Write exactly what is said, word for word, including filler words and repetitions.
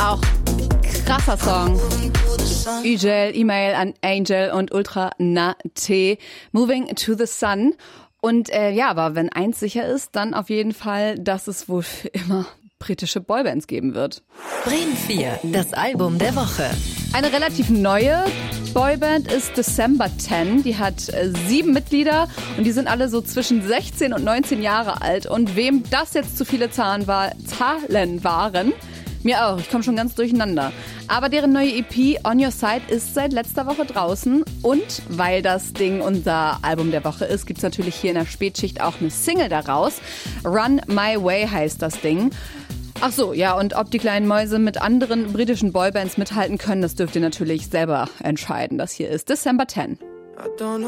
Auch krasser Song. Üjel, E-Mail an Angel und Ultra Nate. Moving to the Sun. Und äh, ja, aber wenn eins sicher ist, dann auf jeden Fall, dass es wohl für immer britische Boybands geben wird. Bremen vier, das Album der Woche. Eine relativ neue Boyband ist December zehn. Die hat äh, sieben Mitglieder und die sind alle so zwischen sechzehn und neunzehn Jahre alt. Und wem das jetzt zu viele Zahlen, war, Zahlen waren, mir auch, ich komme schon ganz durcheinander. Aber deren neue E P On Your Side ist seit letzter Woche draußen. Und weil das Ding unser Album der Woche ist, gibt's natürlich hier in der Spätschicht auch eine Single daraus. Run My Way heißt das Ding. Ach so, ja, und ob die kleinen Mäuse mit anderen britischen Boybands mithalten können, das dürft ihr natürlich selber entscheiden. Das hier ist December zehn.